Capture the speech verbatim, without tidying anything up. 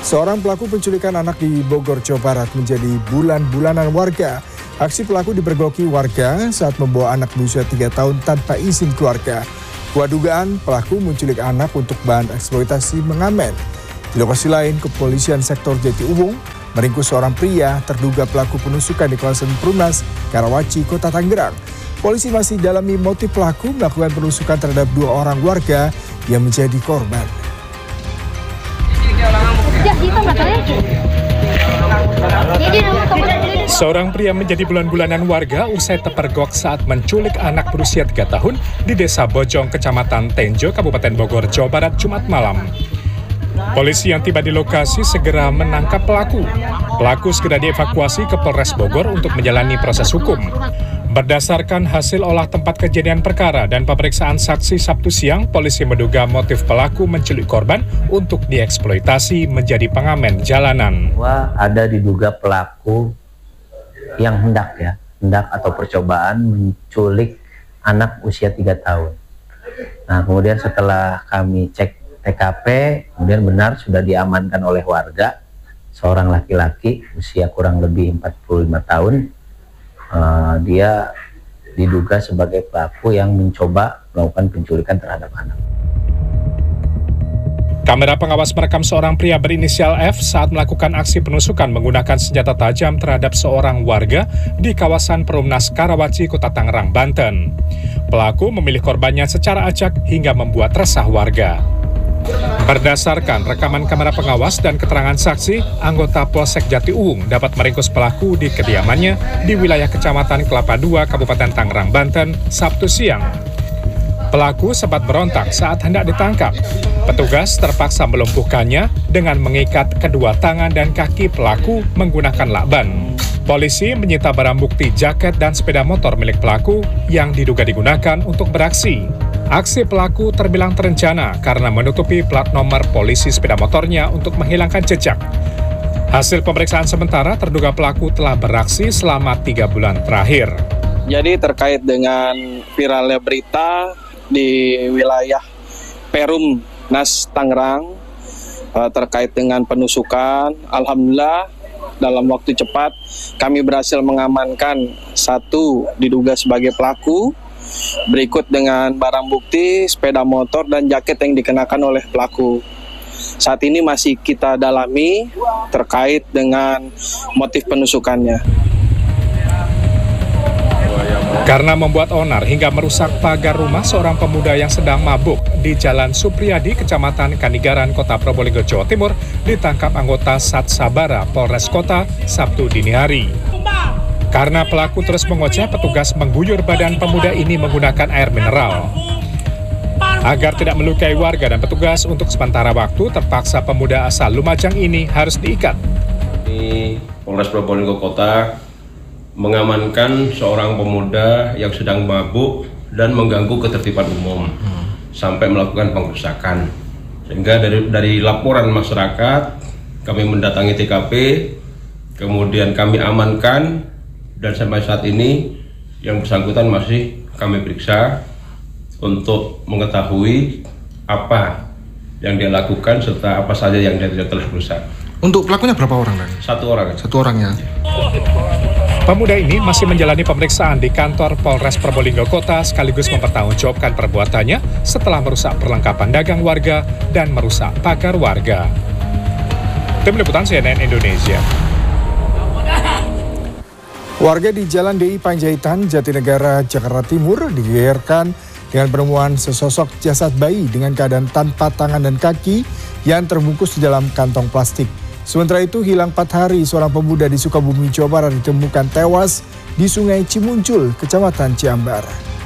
Seorang pelaku penculikan anak di Bogor, Jawa Barat menjadi bulan-bulanan warga. Aksi pelaku dipergoki warga saat membawa anak berusia tiga tahun tanpa izin keluarga. Kuat dugaan pelaku menculik anak untuk bahan eksploitasi mengamen. Di lokasi lain, kepolisian sektor Jatiuwung meringkus seorang pria terduga pelaku penusukan di kawasan Perumnas, Karawaci, Kota Tangerang. Polisi masih dalami motif pelaku melakukan penusukan terhadap dua orang warga yang menjadi korban. Seorang pria menjadi bulan-bulanan warga usai terpergok saat menculik anak berusia tiga tahun di Desa Bojong, Kecamatan Tenjo, Kabupaten Bogor, Jawa Barat, Jumat malam. Polisi yang tiba di lokasi segera menangkap pelaku. Pelaku segera dievakuasi ke Polres Bogor untuk menjalani proses hukum. Berdasarkan hasil olah tempat kejadian perkara dan pemeriksaan saksi Sabtu siang, polisi menduga motif pelaku menculik korban untuk dieksploitasi menjadi pengamen jalanan. Wah, ada diduga pelaku yang hendak ya, hendak atau percobaan menculik anak usia tiga tahun. Nah, kemudian setelah kami cek T K P, kemudian benar sudah diamankan oleh warga, seorang laki-laki usia kurang lebih empat puluh lima tahun. Uh, dia diduga sebagai pelaku yang mencoba melakukan penculikan terhadap anak. Kamera pengawas merekam seorang pria berinisial F saat melakukan aksi penusukan menggunakan senjata tajam terhadap seorang warga di kawasan Perumnas, Karawaci, Kota Tangerang, Banten. Pelaku memilih korbannya secara acak hingga membuat resah warga. Berdasarkan rekaman kamera pengawas dan keterangan saksi, anggota Polsek Jatiuwung dapat meringkus pelaku di kediamannya di wilayah Kecamatan Kelapa dua, Kabupaten Tangerang, Banten, Sabtu siang. Pelaku sempat berontak saat hendak ditangkap. Petugas terpaksa melumpuhkannya dengan mengikat kedua tangan dan kaki pelaku menggunakan lakban. Polisi menyita barang bukti jaket dan sepeda motor milik pelaku yang diduga digunakan untuk beraksi. Aksi pelaku terbilang terencana karena menutupi plat nomor polisi sepeda motornya untuk menghilangkan jejak. Hasil pemeriksaan sementara terduga pelaku telah beraksi selama tiga bulan terakhir. Jadi terkait dengan viralnya berita di wilayah Perumnas Tangerang terkait dengan penusukan, alhamdulillah dalam waktu cepat kami berhasil mengamankan satu diduga sebagai pelaku. Berikut dengan barang bukti, sepeda motor, dan jaket yang dikenakan oleh pelaku. Saat ini masih kita dalami terkait dengan motif penusukannya. Karena membuat onar hingga merusak pagar rumah seorang pemuda yang sedang mabuk di Jalan Supriyadi, Kecamatan Kanigaran, Kota Probolinggo, Jawa Timur, ditangkap anggota Sat Sabara Polres Kota Sabtu dini hari. Karena pelaku terus mengoceh, petugas mengguyur badan pemuda ini menggunakan air mineral. Agar tidak melukai warga dan petugas, untuk sementara waktu terpaksa pemuda asal Lumajang ini harus diikat. Ini Polres Probolinggo Kota mengamankan seorang pemuda yang sedang mabuk dan mengganggu ketertiban umum sampai melakukan pengrusakan. Sehingga dari, dari laporan masyarakat kami mendatangi T K P, kemudian kami amankan. Dan sampai saat ini yang bersangkutan masih kami periksa untuk mengetahui apa yang dia lakukan serta apa saja yang dia telah rusak. Untuk pelakunya berapa orang kan? Satu orang. Satu orangnya. Pemuda ini masih menjalani pemeriksaan di kantor Polres Probolinggo Kota sekaligus mempertanggungjawabkan perbuatannya setelah merusak perlengkapan dagang warga dan merusak pagar warga. Tim Liputan C N N Indonesia. Warga di Jalan D I Panjaitan, Jatinegara, Jakarta Timur digegerkan dengan penemuan sesosok jasad bayi dengan keadaan tanpa tangan dan kaki yang terbungkus di dalam kantong plastik. Sementara itu, hilang empat hari seorang pemuda di Sukabumi, Jawa Barat ditemukan tewas di Sungai Cimuncul, Kecamatan Ciambar.